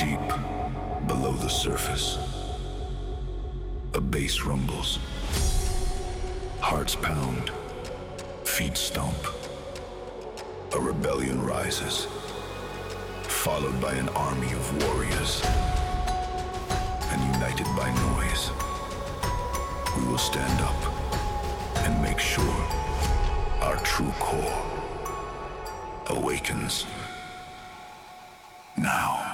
Deep below the surface, a bass rumbles. Hearts pound, feet stomp. A rebellion rises, followed by an army of warriors. And united by noise, we will stand up and make sure our true core awakens now.